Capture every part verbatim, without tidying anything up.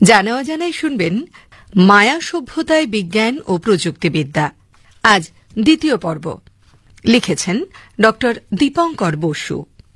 জানা অজানায় শুনবেন মায়া সভ্যতায় বিজ্ঞান ও প্রযুক্তিবিদ্যা। আজ দ্বিতীয় পর্ব। লিখেছেন ড দীপঙ্কর বসু।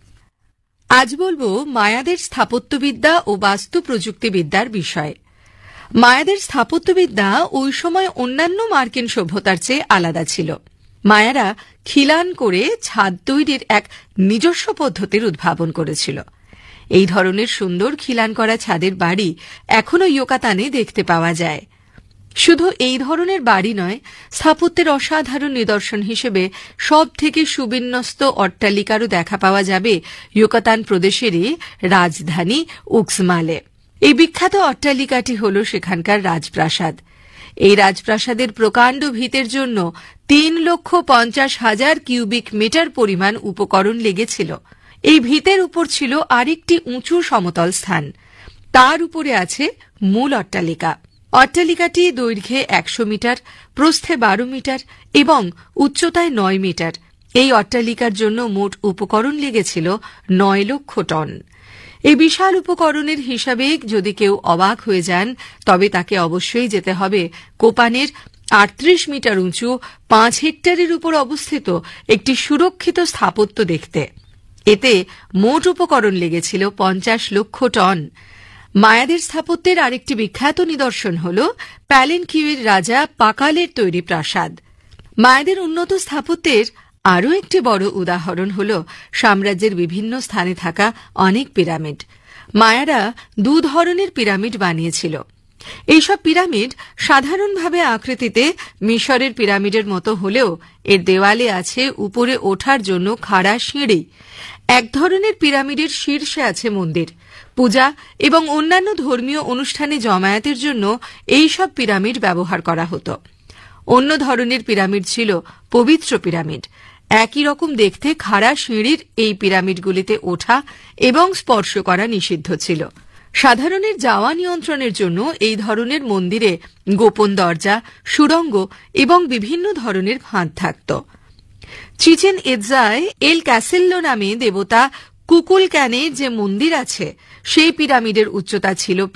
আজ বলবো মায়াদের স্থাপত্যবিদ্যা ও বাস্তু প্রযুক্তিবিদ্যার বিষয়ে। মায়াদের স্থাপত্যবিদ্যা ওই সময় অন্যান্য মার্কিন সভ্যতার চেয়ে আলাদা ছিল। মায়ারা খিলান করে ছাদ তৈরির এক নিজস্ব পদ্ধতির উদ্ভাবন করেছিল। এই ধরনের সুন্দর খিলান করা ছাদের বাড়ি এখনও ইয়োকাতানে দেখতে পাওয়া যায়। শুধু এই ধরনের বাড়ি নয়, স্থাপত্যের অসাধারণ নিদর্শন হিসেবে সব থেকে সুবিন্যস্ত অট্টালিকারও দেখা পাওয়া যাবে ইয়োকাতান প্রদেশেরই রাজধানী উক্সমালে। এই বিখ্যাত অট্টালিকাটি হল সেখানকার রাজপ্রাসাদ। এই রাজপ্রাসাদের প্রকাণ্ড ভিতের জন্য তিন লক্ষ পঞ্চাশ হাজার কিউবিক মিটার পরিমাণ উপকরণ লেগেছিল। এই ভিতের উপর ছিল আরেকটি উঁচু সমতল স্থান। তার উপরে আছে মূল অট্টালিকা। অট্টালিকাটি দৈর্ঘ্যে একশো মিটার, প্রস্থে বারো মিটার এবং উচ্চতায় নয় মিটার। এই অট্টালিকার জন্য মোট উপকরণ লেগেছিল নয় লক্ষ টন। এই বিশাল উপকরণের হিসাবে যদি কেউ অবাক হয়ে যান, তবে তাকে অবশ্যই যেতে হবে কোপানের আটত্রিশ মিটার উঁচু পাঁচ হেক্টরের উপর অবস্থিত একটি সুরক্ষিত স্থাপত্য দেখতে। এতে মোট উপকরণ লেগেছিল পঞ্চাশ লক্ষ টন। মায়াদের স্থাপত্যের আরেকটি বিখ্যাত নিদর্শন হল প্যালেনকিউয়ের রাজা পাকালের তৈরি প্রাসাদ। মায়াদের উন্নত স্থাপত্যের আরও একটি বড় উদাহরণ হল সাম্রাজ্যের বিভিন্ন স্থানে থাকা অনেক পিরামিড। মায়ারা দু ধরনের পিরামিড বানিয়েছিল। এইসব পিরামিড সাধারণভাবে আকৃতিতে মিশরের পিরামিডের মতো হলেও এর দেওয়ালে আছে উপরে ওঠার জন্য খাড়া সিঁড়ি। এক ধরনের পিরামিডের শীর্ষে আছে মন্দির। পূজা এবং অন্যান্য ধর্মীয় অনুষ্ঠানে জমায়েতের জন্য এই সব পিরামিড ব্যবহার করা হতো। অন্য ধরনের পিরামিড ছিল পবিত্র পিরামিড। একই রকম দেখতে খাড়া সিঁড়ির এই পিরামিডগুলিতে ওঠা এবং স্পর্শ করা নিষিদ্ধ ছিল। সাধারণের যাওয়া নিয়ন্ত্রণের জন্য এই ধরনের মন্দিরে গোপন দরজা, সুড়ঙ্গ এবং বিভিন্ন ধরনের ফাঁদ থাকত। চিচেন ইৎজায় এল ক্যাসেল্লো নামে দেবতা কুকুলক্যানের যে মন্দির আছে, সেই পিরামিডের উচ্চতা ছিল